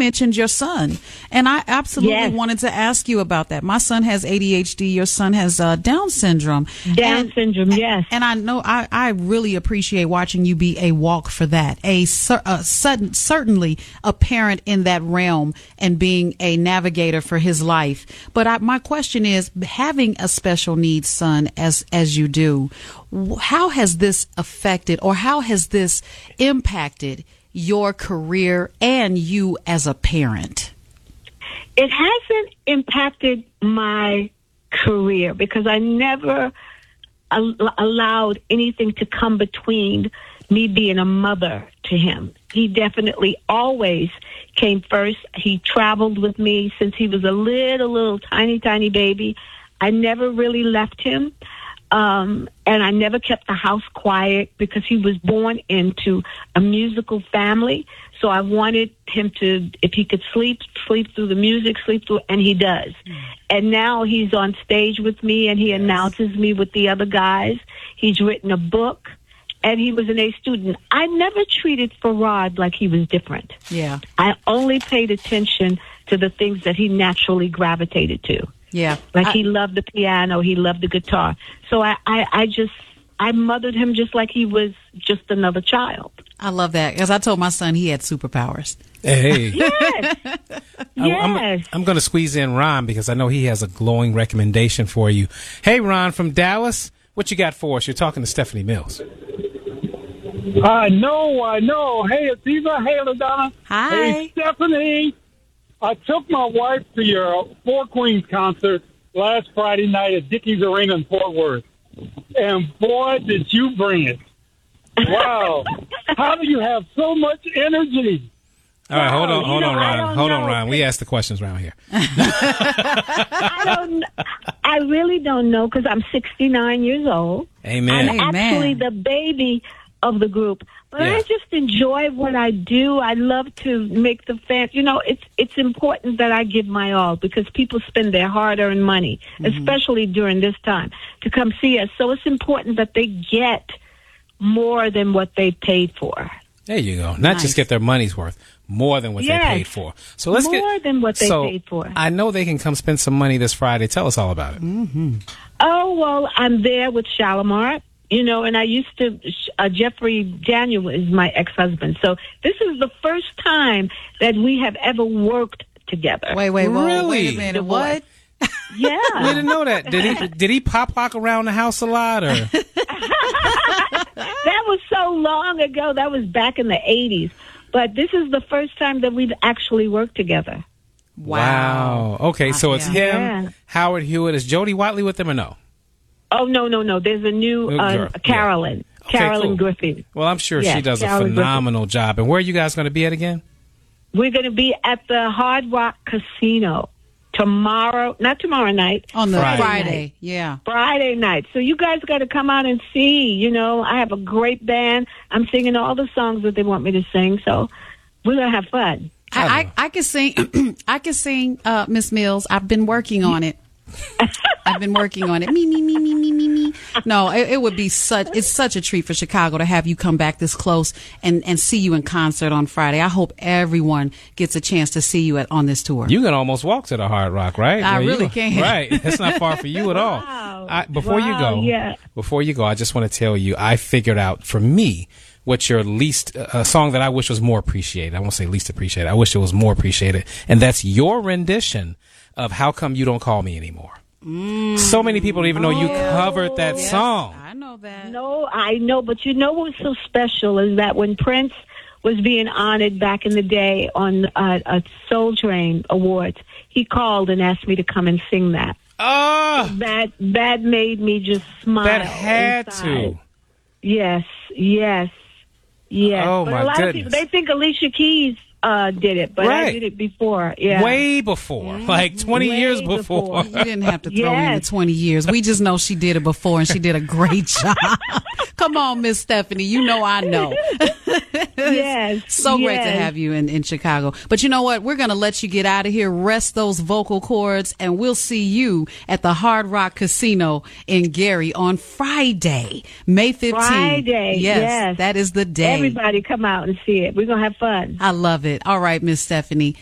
mentioned your son, and I absolutely wanted to ask you about that. My son has ADHD. Your son has Down syndrome. Down syndrome, yes. And I know I really appreciate watching you be a walk for that. Certainly a parent in that realm and being a navigator for his life. But my question is, having a special needs son as you do, how has this affected or how has this impacted your career and you as a parent? It hasn't impacted my career because I never allowed anything to come between me being a mother to him. He definitely always came first. He traveled with me since he was a little tiny baby. I never really left him. And I never kept the house quiet because he was born into a musical family. So I wanted him to, if he could sleep through the music, and he does. And now he's on stage with me and he announces me with the other guys. He's written a book and he was an A student. I never treated Farad like he was different. Yeah. I only paid attention to the things that he naturally gravitated to. Yeah. Like he loved the piano, he loved the guitar. So I mothered him just like he was just another child. I love that. As I told my son, he had superpowers. Hey. Yes. Yes. I'm going to squeeze in Ron because I know he has a glowing recommendation for you. Hey, Ron from Dallas, what you got for us? You're talking to Stephanie Mills. I know. Hey, it's Eva. Hey, LaDonna. Hi. Hey, Stephanie. I took my wife to your Four Queens concert last Friday night at Dickies Arena in Fort Worth. And boy, did you bring it. Wow. How do you have so much energy? All right, hold on, Ron. Hold on, know. Ron. We ask the questions around here. I really don't know because I'm 69 years old. Amen. I'm actually the baby of the group. But I just enjoy what I do. I love to make the fans, it's important that I give my all because people spend their hard-earned money, especially during this time, to come see us. So it's important that they get more than what they paid for. There you go. Not just get their money's worth, more than what they paid for. So let's more than what they paid for. I know they can come spend some money this Friday. Tell us all about it. Mm-hmm. Oh, well, I'm there with Shalimar. And I used to, Jeffrey Daniel is my ex-husband. So this is the first time that we have ever worked together. Wait, Really? wait a minute. What? Yeah. We didn't know that. Did he pop-lock around the house a lot? Or? That was so long ago. That was back in the 80s. But this is the first time that we've actually worked together. Wow. Okay, so it's him, Howard Hewitt. Is Jody Watley with them or no? Oh, no. There's a new Carolyn. Yeah. Okay, Carolyn cool. Griffin. Well, I'm sure she does Carolyn a phenomenal job. And where are you guys going to be at again? We're going to be at the Hard Rock Casino not tomorrow night. On the Friday. Night. Yeah. Friday night. So you guys got to come out and see. I have a great band. I'm singing all the songs that they want me to sing. So we're going to have fun. I can sing. I can sing, Miss Mills. I've been working on it. Me. No, it would be it's such a treat for Chicago to have you come back this close and see you in concert on Friday. I hope everyone gets a chance to see you on this tour. You can almost walk to the Hard Rock, right? I really can. Right. It's not far for you at all. Wow. Before you go, I just want to tell you, I figured out for me what's your least song that I wish was more appreciated. I won't say least appreciated. I wish it was more appreciated. And that's your rendition of How Come You Don't Call Me Anymore. So many people don't even know you covered that song. I know that. No, I know. But what's so special is that when Prince was being honored back in the day on a Soul Train Awards, he called and asked me to come and sing that. Oh! That made me just smile. That had inside. to. Yes. Oh, but my a lot goodness. of people, they think Alicia Keys did it, but I did it before. Yeah. Way before. Like 20 years before. You didn't have to throw in the 20 years. We just know she did it before, and she did a great job. Come on, Miss Stephanie. You know I know. Yes. So great to have you in Chicago. But you know what? We're going to let you get out of here, rest those vocal cords, and we'll see you at the Hard Rock Casino in Gary on Friday, May 15th. Friday. Yes. That is the day. Everybody come out and see it. We're going to have fun. I love it. All right, Miss Stephanie.